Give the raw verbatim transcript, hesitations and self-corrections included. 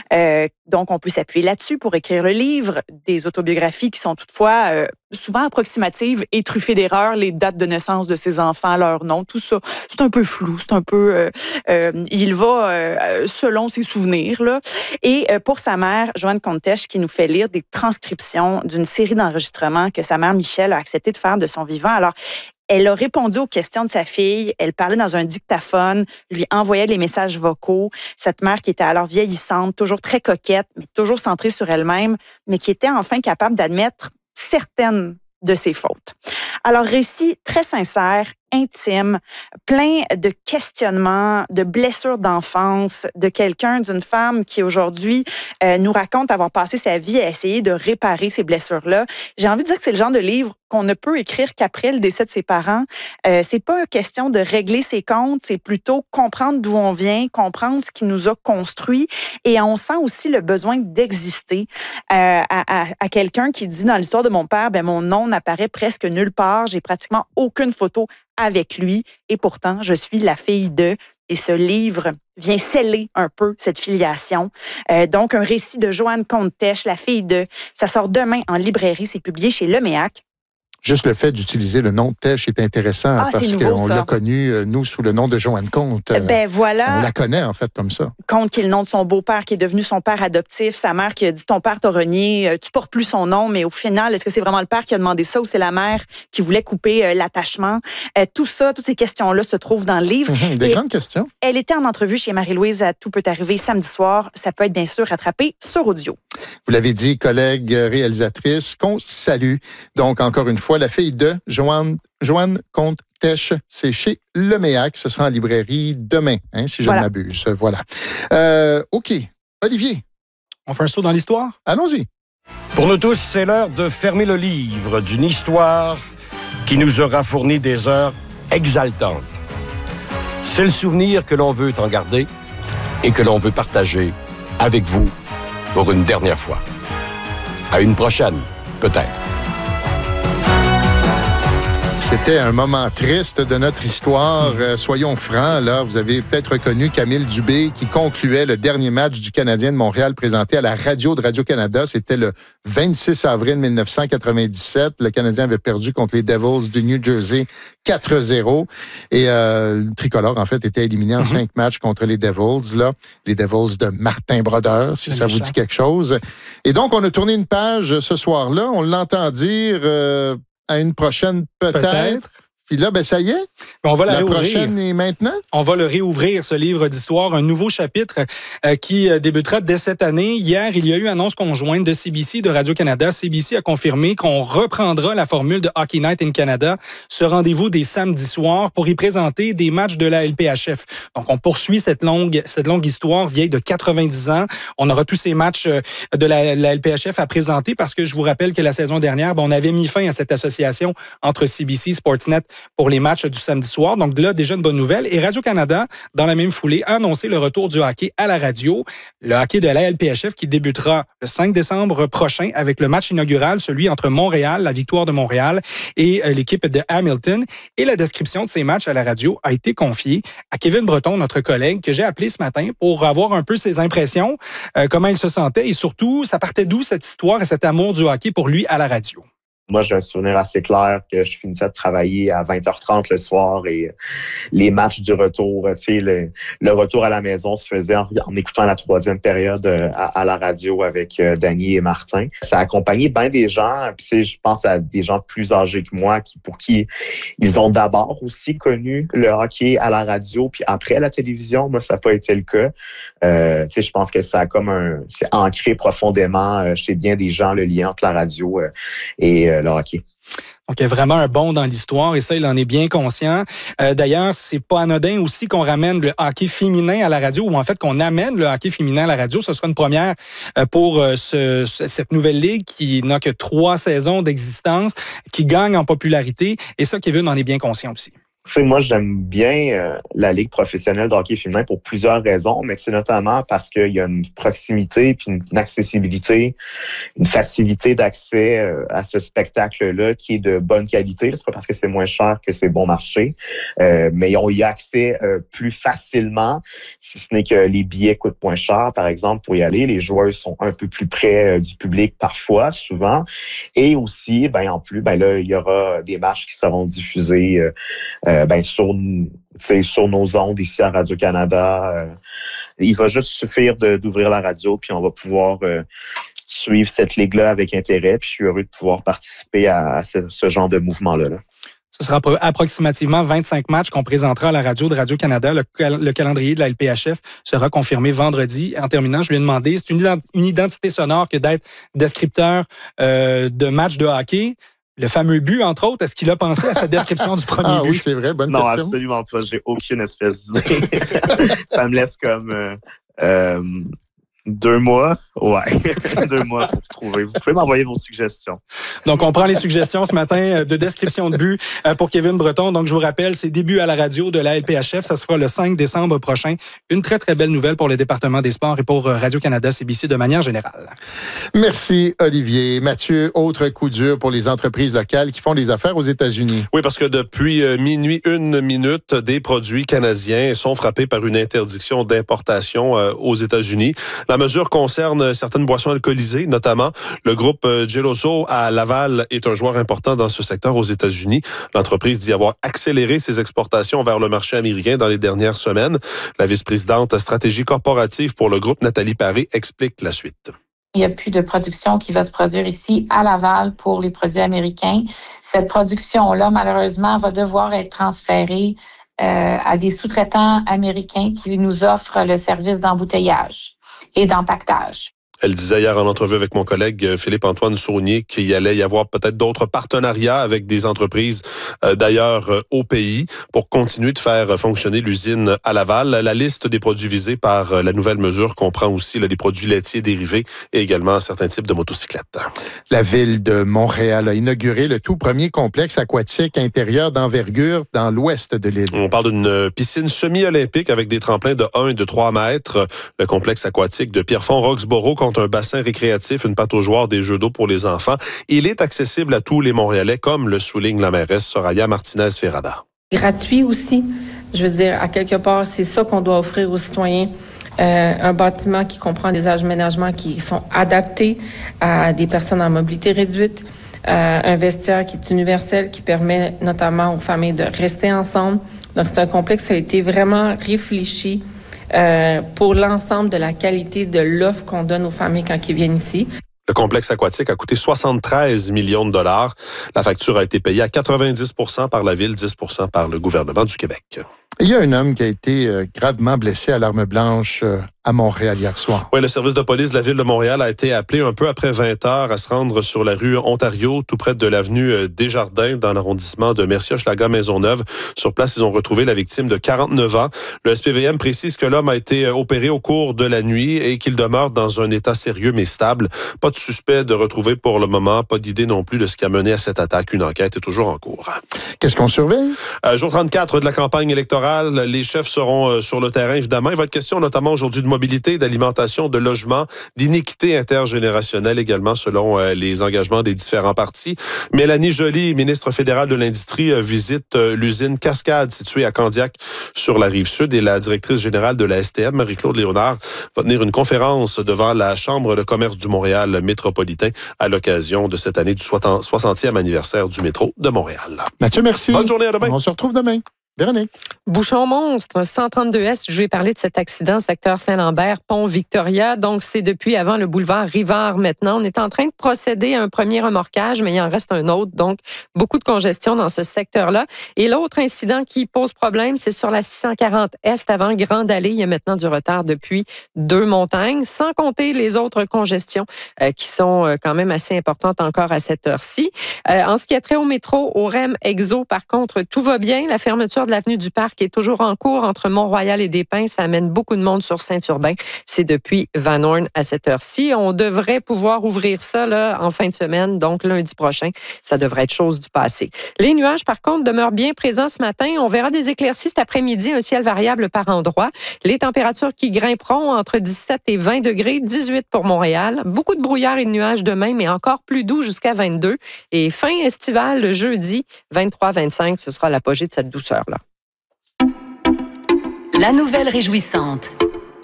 Euh, donc, on peut s'appuyer là-dessus pour écrire le livre. Des autobiographies qui sont toutefois euh, souvent approximatives et truffées d'erreurs, les dates de naissance de ses enfants, leur nom, tout ça. C'est un peu flou, c'est un peu... Euh, euh, il va euh, selon ses souvenirs, là. Et euh, pour sa mère, Joanne Comte-Tesch, qui nous fait lire des transcriptions d'une série d'enregistrements que sa mère Michelle a accepté de faire de son vivant. Alors, elle a répondu aux questions de sa fille. Elle parlait dans un dictaphone, lui envoyait les messages vocaux. Cette mère qui était alors vieillissante, toujours très coquette, mais toujours centrée sur elle-même, mais qui était enfin capable d'admettre certaines de ses fautes. Alors, récit très sincère, intime, plein de questionnements, de blessures d'enfance, de quelqu'un, d'une femme qui aujourd'hui euh, nous raconte avoir passé sa vie à essayer de réparer ces blessures-là. J'ai envie de dire que c'est le genre de livre qu'on ne peut écrire qu'après le décès de ses parents. Euh, c'est pas une question de régler ses comptes, c'est plutôt comprendre d'où on vient, comprendre ce qui nous a construit, et on sent aussi le besoin d'exister. Euh, à, à, à quelqu'un qui dit dans l'histoire de mon père, ben mon nom n'apparaît presque nulle part, j'ai pratiquement aucune photo avec lui, et pourtant, je suis la fille de... Et ce livre vient sceller un peu cette filiation. Euh, donc, un récit de Joanne Comte-Tesch, la fille de... Ça sort demain en librairie, c'est publié chez Leméac. Juste le fait d'utiliser le nom de Tesch est intéressant ah, parce qu'on l'a connu, nous, sous le nom de Joanne Comte. Ben voilà. On la connaît, en fait, comme ça. Comte, qui est le nom de son beau-père, qui est devenu son père adoptif. Sa mère qui a dit « Ton père t'a renié, tu portes plus son nom », mais au final, est-ce que c'est vraiment le père qui a demandé ça ou c'est la mère qui voulait couper euh, l'attachement? Euh, tout ça, toutes ces questions-là se trouvent dans le livre. Mmh, des Et grandes questions. Elle était en entrevue chez Marie-Louise à Tout peut arriver samedi soir. Ça peut être bien sûr rattrapé sur audio. Vous l'avez dit, collègue réalisatrice, qu'on salue. Donc, encore une fois, la fille de Joanne, Joanne Comte-Tesch, c'est chez Leméac. Ce sera en librairie demain, hein, si je voilà. ne m'abuse. Voilà. Euh, OK. Olivier. On fait un saut dans l'histoire? Allons-y. Pour nous tous, c'est l'heure de fermer le livre d'une histoire qui nous aura fourni des heures exaltantes. C'est le souvenir que l'on veut en garder et que l'on veut partager avec vous pour une dernière fois. À une prochaine, peut-être. C'était un moment triste de notre histoire. Euh, soyons francs, là, vous avez peut-être reconnu Camille Dubé qui concluait le dernier match du Canadien de Montréal présenté à la radio de Radio-Canada. C'était le vingt-six avril mille neuf cent quatre-vingt-dix-sept. Le Canadien avait perdu contre les Devils du New Jersey quatre à zéro. Et euh, le tricolore, en fait, était éliminé en mm-hmm. cinq matchs contre les Devils. Là. Les Devils de Martin Brodeur, si ça vous dit quelque chose. Et donc, on a tourné une page ce soir-là. On l'entend dire... Euh, à une prochaine, peut-être. peut-être. Puis là, ben ça y est. On va la, la réouvrir. prochaine est maintenant. On va le réouvrir, ce livre d'histoire, un nouveau chapitre euh, qui débutera dès cette année. Hier, il y a eu annonce conjointe de C B C et de Radio-Canada. C B C a confirmé qu'on reprendra la formule de Hockey Night in Canada, ce rendez-vous des samedis soirs pour y présenter des matchs de la L P H F. Donc, on poursuit cette longue, cette longue histoire vieille de quatre-vingt-dix ans. On aura tous ces matchs de la, la L P H F à présenter parce que je vous rappelle que la saison dernière, ben, on avait mis fin à cette association entre C B C et Sportsnet pour les matchs du samedi soir. Donc là, déjà une bonne nouvelle. Et Radio-Canada, dans la même foulée, a annoncé le retour du hockey à la radio. Le hockey de la L P H F qui débutera le cinq décembre prochain avec le match inaugural, celui entre Montréal, la Victoire de Montréal, et l'équipe de Hamilton. Et la description de ces matchs à la radio a été confiée à Kevin Breton, notre collègue, que j'ai appelé ce matin pour avoir un peu ses impressions, euh, comment il se sentait et surtout, ça partait d'où cette histoire et cet amour du hockey pour lui à la radio. Moi, j'ai un souvenir assez clair que je finissais de travailler à vingt heures trente le soir et les matchs du retour, tu sais, le, le retour à la maison se faisait en, en écoutant la troisième période à, à la radio avec euh, Danny et Martin. Ça a accompagné bien des gens, puis tu sais, je pense à des gens plus âgés que moi qui pour qui ils ont d'abord aussi connu le hockey à la radio, puis après à la télévision. Moi, ça n'a pas été le cas. Euh, tu sais, je pense que ça a comme un, c'est ancré profondément euh, chez bien des gens le lien entre la radio euh, et euh, le hockey. Donc, il y a vraiment un bond dans l'histoire et ça, il en est bien conscient. Euh, d'ailleurs, c'est pas anodin aussi qu'on ramène le hockey féminin à la radio ou en fait qu'on amène le hockey féminin à la radio. Ce sera une première pour ce, cette nouvelle ligue qui n'a que trois saisons d'existence, qui gagne en popularité et ça, Kevin en est bien conscient aussi. Tu sais, moi, j'aime bien euh, la Ligue professionnelle de hockey féminin pour plusieurs raisons, mais c'est notamment parce qu'il y a une proximité, puis une, une accessibilité, une facilité d'accès euh, à ce spectacle-là qui est de bonne qualité. C'est pas parce que c'est moins cher que c'est bon marché, euh, mais on y a accès euh, plus facilement, si ce n'est que les billets coûtent moins cher, par exemple, pour y aller. Les joueurs sont un peu plus près euh, du public parfois, souvent. Et aussi, ben en plus, ben là, il y aura des matchs qui seront diffusés euh, euh, ben, sur, sur nos ondes ici à Radio-Canada. Euh, il va juste suffire de, d'ouvrir la radio, puis on va pouvoir euh, suivre cette ligue-là avec intérêt. Puis je suis heureux de pouvoir participer à, à ce, ce genre de mouvement-là. Là. Ce sera approximativement vingt-cinq matchs qu'on présentera à la radio de Radio-Canada. Le, cal- le calendrier de la L P H F sera confirmé vendredi. En terminant, je lui ai demandé, c'est une, ident- une identité sonore que d'être descripteur euh, de matchs de hockey. Le fameux but, entre autres, est-ce qu'il a pensé à sa description du premier ah, but? Ah oui, c'est vrai, bonne non, question. Non, absolument pas. J'ai aucune espèce d'idée. Ça me laisse comme... Euh, euh, Deux mois, ouais, deux mois pour trouver. Vous pouvez m'envoyer vos suggestions. Donc, on prend les suggestions ce matin de description de but pour Kevin Breton. Donc, je vous rappelle, c'est début à la radio de la L P H F. Ça se fera le cinq décembre prochain. Une très, très belle nouvelle pour le département des sports et pour Radio-Canada C B C de manière générale. Merci, Olivier. Mathieu, autre coup dur pour les entreprises locales qui font des affaires aux États-Unis. Oui, parce que depuis minuit, une minute, des produits canadiens sont frappés par une interdiction d'importation aux États-Unis. La mesure concerne certaines boissons alcoolisées, notamment le groupe Geloso à Laval est un joueur important dans ce secteur aux États-Unis. L'entreprise dit avoir accéléré ses exportations vers le marché américain dans les dernières semaines. La vice-présidente stratégie corporative pour le groupe, Nathalie Paré, explique la suite. Il n'y a plus de production qui va se produire ici à Laval pour les produits américains. Cette production-là, malheureusement, va devoir être transférée euh, à des sous-traitants américains qui nous offrent le service d'embouteillage et d'empaquetage. Elle disait hier en entrevue avec mon collègue Philippe-Antoine Saunier qu'il allait y avoir peut-être d'autres partenariats avec des entreprises euh, d'ailleurs euh, au pays pour continuer de faire fonctionner l'usine à Laval. La liste des produits visés par euh, la nouvelle mesure comprend aussi là, les produits laitiers dérivés et également certains types de motocyclettes. La ville de Montréal a inauguré le tout premier complexe aquatique intérieur d'envergure dans l'ouest de l'île. On parle d'une piscine semi-olympique avec des tremplins de un et de trois mètres. Le complexe aquatique de Pierrefonds-Roxborough un bassin récréatif, une pataugeoire, des jeux d'eau pour les enfants. Il est accessible à tous les Montréalais, comme le souligne la mairesse Soraya Martinez-Ferrada. Gratuit aussi. Je veux dire, à quelque part, c'est ça qu'on doit offrir aux citoyens. Euh, un bâtiment qui comprend des aménagements qui sont adaptés à des personnes en mobilité réduite. Euh, un vestiaire qui est universel, qui permet notamment aux familles de rester ensemble. Donc, c'est un complexe qui a été vraiment réfléchi Euh, pour l'ensemble de la qualité de l'offre qu'on donne aux familles quand ils viennent ici. Le complexe aquatique a coûté soixante-treize millions de dollars. La facture a été payée à quatre-vingt-dix pour cent par la Ville, dix pour cent par le gouvernement du Québec. Il y a un homme qui a été euh, gravement blessé à l'arme blanche euh, à Montréal hier soir. Oui, le service de police de la Ville de Montréal a été appelé un peu après vingt heures à se rendre sur la rue Ontario, tout près de l'avenue Desjardins, dans l'arrondissement de Mercier-Hochelaga-Maisonneuve. Sur place, ils ont retrouvé la victime de quarante-neuf ans. Le S P V M précise que l'homme a été opéré au cours de la nuit et qu'il demeure dans un état sérieux mais stable. Pas de suspect de retrouver pour le moment, pas d'idée non plus de ce qui a mené à cette attaque. Une enquête est toujours en cours. Qu'est-ce qu'on surveille? Euh, jour trente-quatre de la campagne électorale. Les chefs seront euh, sur le terrain, évidemment. Il va être question notamment aujourd'hui de mobilité, d'alimentation, de logement, d'inéquité intergénérationnelle également, selon euh, les engagements des différents partis. Mélanie Joly, ministre fédérale de l'Industrie, euh, visite euh, l'usine Cascade, située à Candiac, sur la Rive-Sud. Et la directrice générale de la S T M, Marie-Claude Léonard, va tenir une conférence devant la Chambre de commerce du Montréal métropolitain à l'occasion de cette année du soixantième anniversaire du métro de Montréal. Mathieu, merci. Bonne journée, à demain. On se retrouve demain. Véronique. Bouchon monstre, cent trente-deux Est. Je vais parler de cet accident, secteur Saint-Lambert, pont Victoria. Donc, c'est depuis avant le boulevard Rivard maintenant. On est en train de procéder à un premier remorquage, mais il en reste un autre. Donc, beaucoup de congestion dans ce secteur-là. Et l'autre incident qui pose problème, c'est sur la six cent quarante Est avant Grande Allée. Il y a maintenant du retard depuis deux montagnes, sans compter les autres congestions euh, qui sont euh, quand même assez importantes encore à cette heure-ci. Euh, en ce qui a trait au métro, au R E M Exo, par contre, tout va bien. La fermeture de l'avenue du Parc qui est toujours en cours entre Mont-Royal et Des Pins. Ça amène beaucoup de monde sur Saint-Urbain. C'est depuis Van Horn à cette heure-ci. On devrait pouvoir ouvrir ça là, en fin de semaine, donc lundi prochain. Ça devrait être chose du passé. Les nuages, par contre, demeurent bien présents ce matin. On verra des éclaircies cet après-midi, un ciel variable par endroits. Les températures qui grimperont entre dix-sept et vingt degrés, dix-huit pour Montréal. Beaucoup de brouillard et de nuages demain, mais encore plus doux jusqu'à vingt-deux. Et fin estivale le jeudi, vingt-trois vingt-cinq, ce sera l'apogée de cette douceur-là. La nouvelle réjouissante.